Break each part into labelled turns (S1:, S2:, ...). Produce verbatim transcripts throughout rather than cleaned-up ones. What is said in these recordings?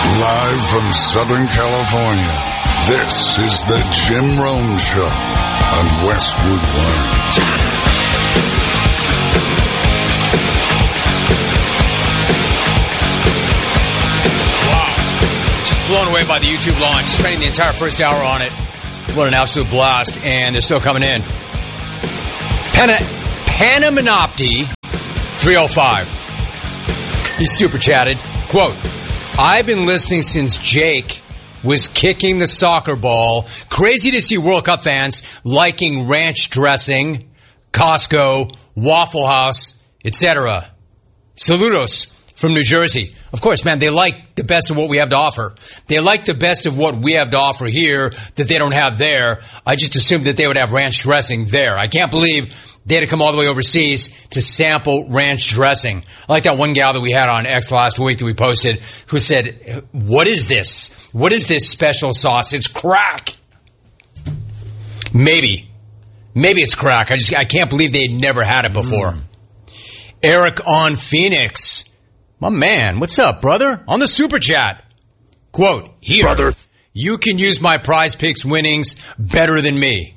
S1: Live from Southern California, this is the Jim Rome Show on Westwood One.
S2: Wow. Just blown away by the YouTube launch, spending the entire first hour on it. What an absolute blast, and they're still coming in. Pana, Panaminopti three oh five. He super chatted. Quote, I've been listening since Jake was kicking the soccer ball. Crazy to see World Cup fans liking ranch dressing, Costco, Waffle House, et cetera. Saludos from New Jersey. Of course, man, they like the best of what we have to offer. They like the best of what we have to offer here that they don't have there. I just assumed that they would have ranch dressing there. I can't believe they had to come all the way overseas to sample ranch dressing. I like that one gal that we had on X last week that we posted who said, what is this? What is this special sauce? It's crack. Maybe. Maybe it's crack. I just I can't believe they'd never had it before. Mm. Eric on Phoenix. My man, what's up, brother? On the super chat. Quote, here, brother, you can use my Prize Picks winnings better than me.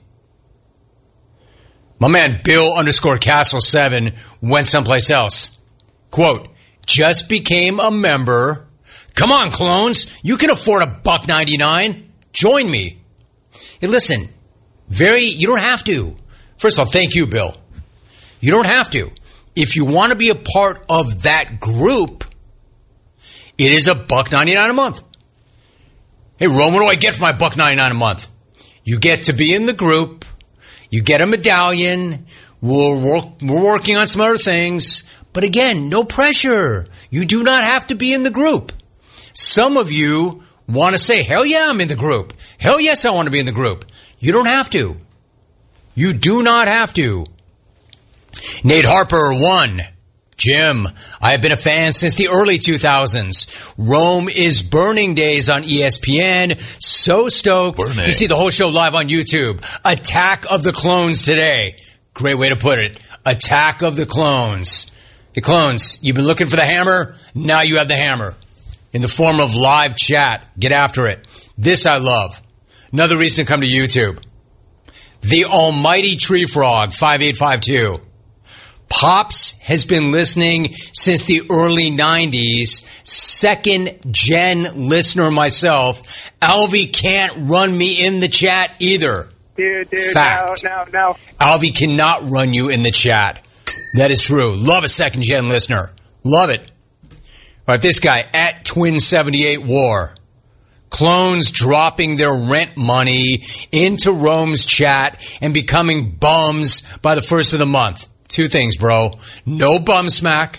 S2: My man, Bill underscore Castle seven went someplace else. Quote, just became a member. Come on, clones. You can afford a buck ninety-nine. Join me. Hey, listen, very, you don't have to. First of all, thank you, Bill. You don't have to. If you want to be a part of that group, it is a buck ninety-nine a month. Hey, Rome, what do I get for my buck ninety-nine a month? You get to be in the group. You get a medallion. We're, work, we're working on some other things. But again, no pressure. You do not have to be in the group. Some of you want to say, hell yeah, I'm in the group. Hell yes, I want to be in the group. You don't have to. You do not have to. Nate Harper, one. Jim, I have been a fan since the early two thousands. Rome is Burning Days on E S P N. So stoked Burning. to see the whole show live on YouTube. Attack of the Clones today. Great way to put it. Attack of the Clones. The Clones, you've been looking for the hammer. Now you have the hammer. In the form of live chat. Get after it. This I love. Another reason to come to YouTube. The Almighty Tree Frog, five eight five two. Pops has been listening since the early nineties. Second gen listener myself. Alvy can't run me in the chat either.
S3: Dude, dude,
S2: Fact.
S3: no, no, no.
S2: Alvy cannot run you in the chat. That is true. Love a second gen listener. Love it. All right, this guy, at Twin seventy-eight War. Clones dropping their rent money into Rome's chat and becoming bums by the first of the month. Two things, bro. No bum smack.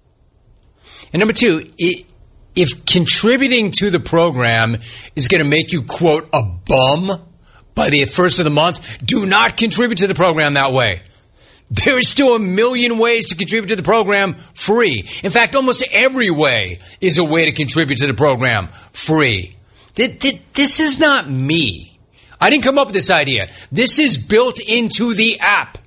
S2: And number two, it, if contributing to the program is going to make you, quote, a bum by the first of the month, do not contribute to the program that way. There is still a million ways to contribute to the program free. In fact, almost every way is a way to contribute to the program free. This is not me. I didn't come up with this idea. This is built into the app.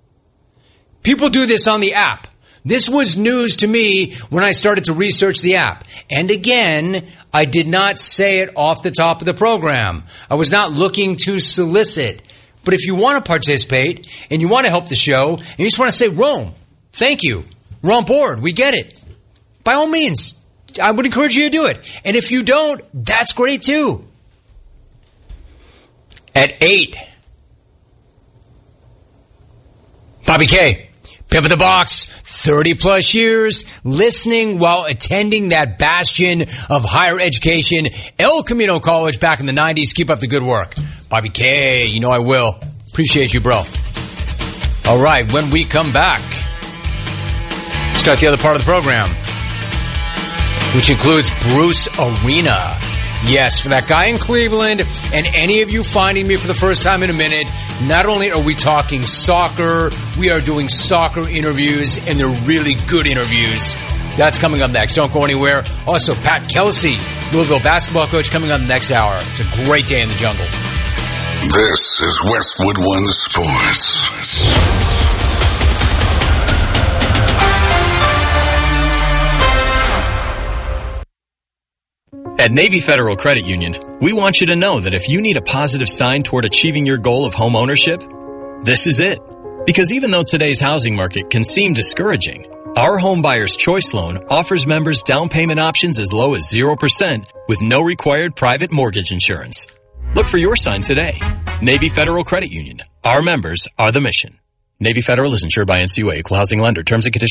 S2: People do this on the app. This was news to me when I started to research the app. And again, I did not say it off the top of the program. I was not looking to solicit. But if you want to participate and you want to help the show and you just want to say, Rome, thank you. We're on board. We get it. By all means, I would encourage you to do it. And if you don't, that's great too. At eight, Bobby K. Pimp of the Box, thirty plus years, listening while attending that bastion of higher education, El Camino College back in the nineties. Keep up the good work. Bobby K, you know I will. Appreciate you, bro. All right, when we come back, start the other part of the program, which includes Bruce Arena. Yes, for that guy in Cleveland and any of you finding me for the first time in a minute, not only are we talking soccer, we are doing soccer interviews, and they're really good interviews. That's coming up next. Don't go anywhere. Also, Pat Kelsey, Louisville basketball coach, coming on the next hour. It's a great day in the jungle.
S1: This is Westwood One Sports.
S3: At Navy Federal Credit Union, we want you to know that if you need a positive sign toward achieving your goal of home ownership, this is it. Because even though today's housing market can seem discouraging, our Home Buyer's Choice Loan offers members down payment options as low as zero percent with no required private mortgage insurance. Look for your sign today. Navy Federal Credit Union. Our members are the mission. Navy Federal is insured by N C U A, Equal Housing Lender. Terms and conditions